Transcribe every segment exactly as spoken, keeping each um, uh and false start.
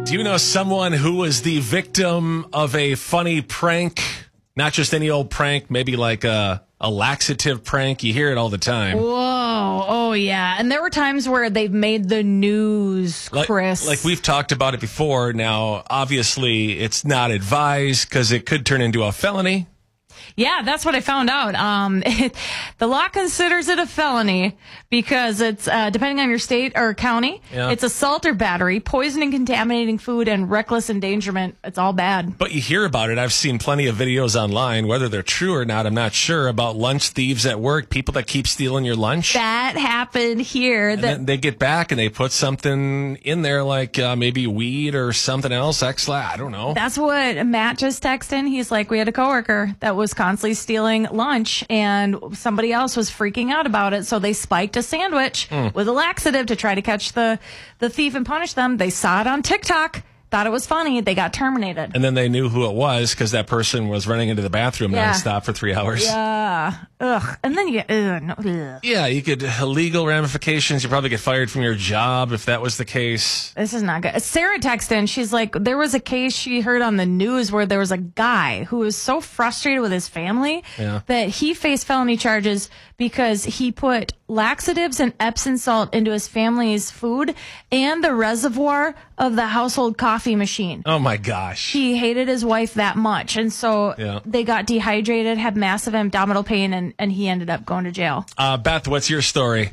Do you know someone who was the victim of a funny prank? Not just any old prank, maybe like a, a laxative prank. You hear it all the time. Whoa. Oh, yeah. And there were times where they've made the news, Chris. Like, like we've talked about it before. Now, obviously, it's not advised because it could turn into a felony. Yeah, that's what I found out. Um, it, the law considers it a felony because it's, uh, depending on your state or county, Yeah. it's assault or battery, poisoning, contaminating food, and reckless endangerment. It's all bad. But you hear about it. I've seen plenty of videos online, whether they're true or not, I'm not sure, about lunch thieves at work, people that keep stealing your lunch. That happened here. And That then they get back and they put something in there like uh, maybe weed or something else. X-La- I don't know. That's what Matt just texted in. He's like, we had a coworker that was constantly stealing lunch and somebody else was freaking out about it. So they spiked a sandwich Mm. with a laxative to try to catch the, the thief and punish them. They saw it on TikTok, thought it was funny. They got terminated. And then they knew who it was because that person was running into the bathroom Yeah. nonstop for three hours. Yeah. Ugh. And then you get, ugh, no, ugh. Yeah, you could legal ramifications. You probably get fired from your job if that was the case. This is not good. Sarah texted in. She's like, there was a case she heard on the news where there was a guy who was so frustrated with his family Yeah. that he faced felony charges because he put laxatives and Epsom salt into his family's food and the reservoir of the household coffee machine. Oh my gosh. He hated his wife that much. And so Yeah. they got dehydrated, had massive abdominal pain, and, and he ended up going to jail. Uh, Beth, what's your story?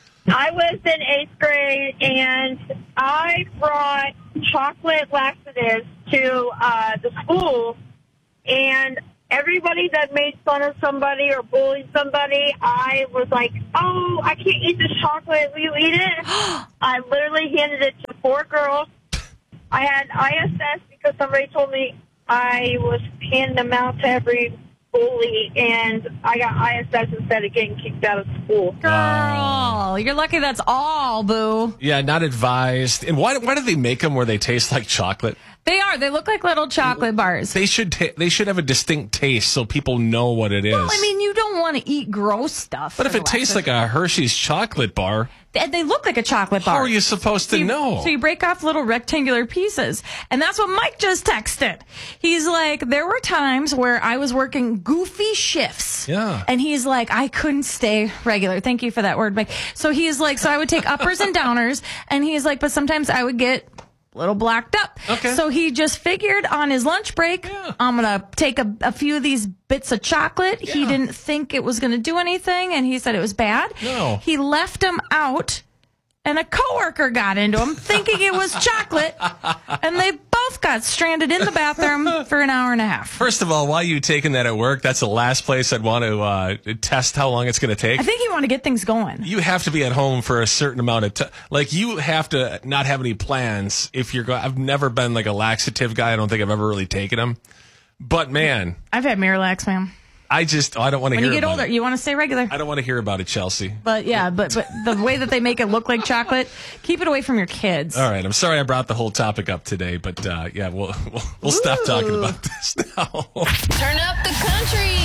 I was in eighth grade, and I brought chocolate laxatives to uh, the school, and everybody that made fun of somebody or bullied somebody, I was like, oh, I can't eat this chocolate. Will you eat it? I literally handed it to four girls. I had I S S because somebody told me I was handing them out to every bully, and I got I S S instead of getting kicked out of school. Girl, you're lucky that's all, boo. Yeah, not advised. And why, why do they make them where they taste like chocolate? They are. They look like little chocolate bars. They should ta- they should have a distinct taste so people know what it is. Well, I mean, you don't want to eat gross stuff. but if it tastes like a Hershey's chocolate bar, they, they look like a chocolate bar. how are you supposed to so you, know? So you break off little rectangular pieces. And that's what Mike just texted. He's like, there were times where I was working goofy shifts. Yeah. And he's like, I couldn't stay regular. Thank you for that word, Mike. So he's like, so I would take uppers and downers. And he's like, but sometimes I would get a little blacked up. Okay. So he just figured on his lunch break, Yeah. I'm going to take a, a few of these bits of chocolate. He Yeah. didn't think it was going to do anything. And he said it was bad. No. He left them out. And a coworker got into him thinking it was chocolate, and they both got stranded in the bathroom for an hour and a half. First of all, why are you taking that at work? That's the last place I'd want to uh, test how long it's going to take. I think you want to get things going. You have to be at home for a certain amount of time. Like, you have to not have any plans if you're going. I've never been like a laxative guy. I don't think I've ever really taken them. But man, I've had Miralax, man. I just, I don't want to When hear you get about older, it. you want to stay regular. I don't want to hear about it, Chelsea. But yeah, but but the way that they make it look like chocolate, keep it away from your kids. All right, I'm sorry I brought the whole topic up today, but uh, yeah, we'll we'll, we'll stop talking Ooh. about this now. Turn up the country.